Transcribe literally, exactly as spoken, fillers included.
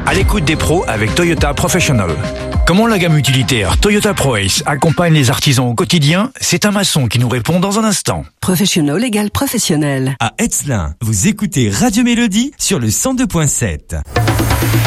À l'écoute des pros avec Toyota Professional. Comment la gamme utilitaire Toyota ProAce accompagne les artisans au quotidien? C'est un maçon qui nous répond dans un instant. Professional égale professionnel. À Hetzlin, vous écoutez Radio Mélodie sur le cent deux point sept.